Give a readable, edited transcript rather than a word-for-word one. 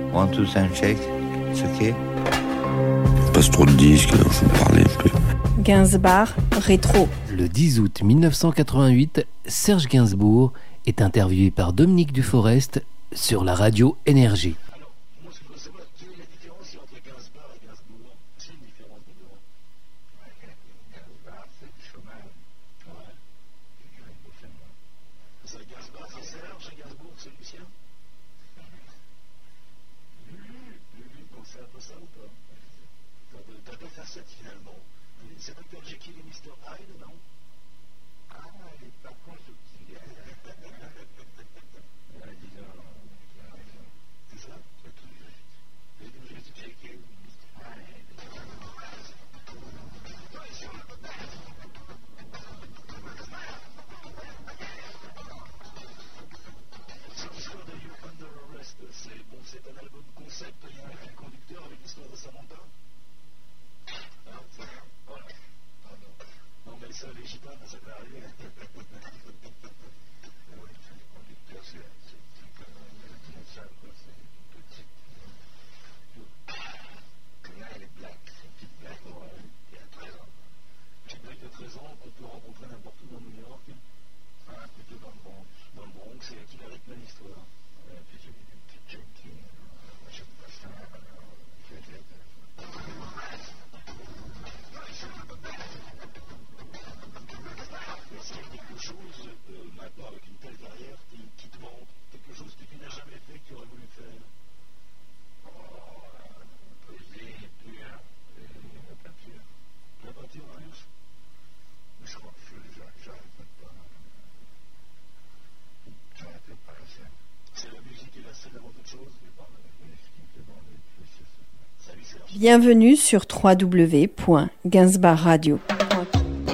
One, two, sound check. It's okay. Il passe trop de disques, il faut parler un peu. Gainsbourg rétro. Le 10 août 1988, Serge Gainsbourg est interviewé par Dominique Duforest sur la radio Énergie. Alors, moi, ce que je veux savoir, quelle est la différence entre Gainsbourg et Gainsbourg? C'est une différence de deux. Gainsbourg, c'est du chômage. Ouais. C'est Gainsbourg, c'est Serge, et Gainsbourg, c'est Lucien. Lulu, donc c'est un peu ça ou pas? T'as deux facettes finalement. C'est Dr. Jekyll et Mr. Hyde, non? Ah, elle est pas con, ce petit gars. C'est ça? C'est tout juste. C'est tout juste Jekyll. Cette histoire de You Under Arrest, c'est un album concept, il y a un fil conducteur avec l'histoire de Samantha. Hein, voilà. Non, mais ça, les gitanes, ça peut arriver. Oui, le fil conducteur, c'est ça, quoi. C'est une petite. Là, elle est black, c'est une petite black, ouais. Il y a 13 ans. Une petite black de 13 ans qu'on peut rencontrer n'importe où dans New York. Ah, plutôt dans le Bronx. Dans le Bronx, c'est qui la rythme l'histoire. Ouais, puis j'ai une petite junkie. Moi, j'aime pas ça. Est-ce qu'il y a quelque chose, maintenant avec une telle carrière, qui te manque? Quelque chose que tu n'as jamais fait, que tu aurais voulu faire? Poser, écrire, la peinture. La peinture, plus? Je crois que j'arrête pas. J'arrête pas la scène. C'est la musique et la scène avant toute chose? Ce qui me fait bander le plus, c'est ça. Salut Serge. Bienvenue sur www.gainsbourgradio.com.